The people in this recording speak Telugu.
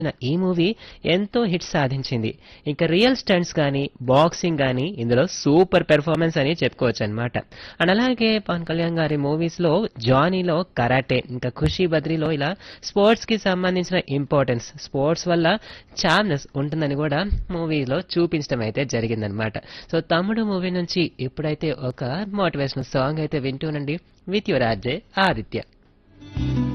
ఈ మూవీ ఎంతో హిట్ సాధించింది. ఇంకా రియల్ స్టంట్స్ గానీ, బాక్సింగ్ గానీ ఇందులో సూపర్ పెర్ఫార్మెన్స్ అని చెప్పుకోవచ్చనమాట. అండ్ అలాగే పవన్ కళ్యాణ్ గారి మూవీస్‌లో 'జానీలో' కరాటే, ఇంకా 'ఖుషీ బద్రిలో' ఇలా స్పోర్ట్స్‌కి సంబంధించిన ఇంపార్టెన్స్, స్పోర్ట్స్ వల్ల చామ్‌నెస్ ఉంటుందని గూడా మూవీలో చూపించడం అయితే జరిగిందనమాట. సో 'తమ్ముడు' మూవీ నుంచి ఇప్పుడైతే ఒక మోటివేషనల్ సాంగ్ అయితే వింటూనండి. With your RJ Aditya.